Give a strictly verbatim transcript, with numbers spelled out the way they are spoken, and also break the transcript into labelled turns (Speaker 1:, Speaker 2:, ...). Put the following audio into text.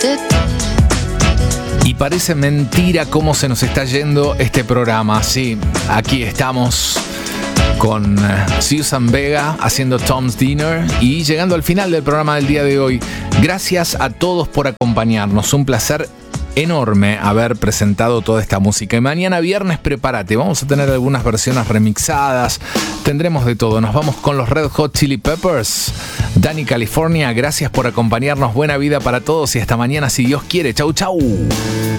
Speaker 1: Y parece mentira cómo se nos está yendo este programa. Sí, aquí estamos con Susan Vega haciendo Tom's Dinner y llegando al final del programa del día de hoy. Gracias a todos por acompañarnos. Un placer enorme haber presentado toda esta música. Y mañana viernes prepárate, vamos a tener algunas versiones remixadas, tendremos de todo. Nos vamos con los Red Hot Chili Peppers. Dani California, gracias por acompañarnos, buena vida para todos y hasta mañana si Dios quiere. Chau, chau.